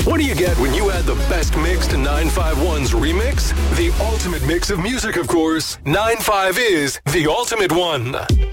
What do you get when you add the best mix to 951's remix? The ultimate mix of music, of course. 95 is the ultimate one.